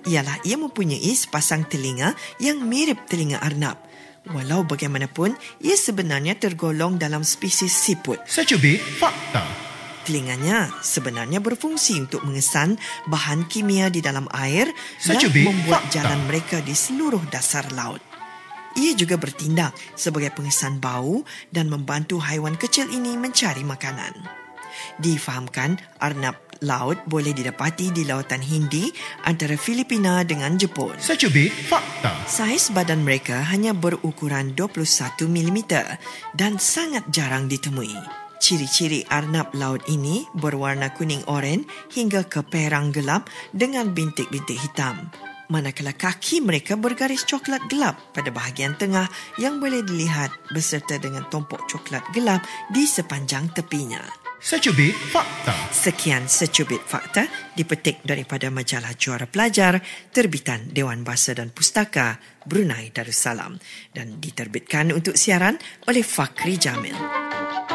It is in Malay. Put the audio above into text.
ialah ia mempunyai sepasang telinga yang mirip telinga arnab. Walau bagaimanapun, ia sebenarnya tergolong dalam spesies siput. Secubit fakta. Telinganya sebenarnya berfungsi untuk mengesan bahan kimia di dalam air dan Secubit membuat fakta. jalan mereka di seluruh dasar laut. Ia juga bertindak sebagai pengesan bau dan membantu haiwan kecil ini mencari makanan. Difahamkan, arnab laut boleh didapati di lautan Hindi antara Filipina dengan Jepun. Secubit fakta. Saiz badan mereka hanya berukuran 21 mm dan sangat jarang ditemui. Ciri-ciri arnab laut ini berwarna kuning-oren hingga ke perang gelap dengan bintik-bintik hitam. Manakala kaki mereka bergaris coklat gelap pada bahagian tengah yang boleh dilihat beserta dengan tompok coklat gelap di sepanjang tepinya. Secubit fakta. Sekian secubit fakta dipetik daripada majalah Juara Pelajar terbitan Dewan Bahasa dan Pustaka Brunei Darussalam dan diterbitkan untuk siaran oleh Fakri Jamil.